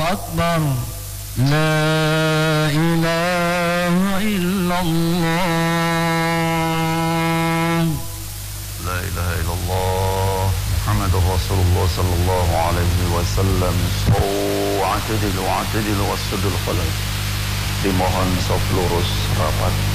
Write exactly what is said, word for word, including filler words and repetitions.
أكبر لا إله إلا الله لا إله إلا الله محمد رسول الله صلى الله عليه وسلم صلوا عتدل وعتدل wasudul khalal. Dimohon sop lurus rapat.